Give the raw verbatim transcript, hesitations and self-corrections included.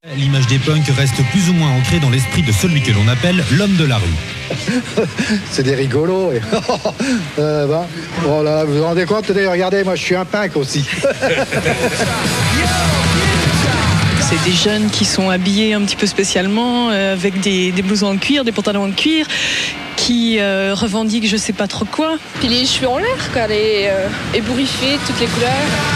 L'image des punks reste plus ou moins ancrée dans l'esprit de celui que l'on appelle l'homme de la rue. C'est des rigolos. Et... euh, ben, voilà, vous vous rendez compte? Regardez, moi je suis un punk aussi. C'est des jeunes qui sont habillés un petit peu spécialement, euh, avec des, des blousons en cuir, des pantalons en cuir, qui euh, revendiquent je sais pas trop quoi. Puis les cheveux en l'air, quoi, les euh, ébouriffés, toutes les couleurs.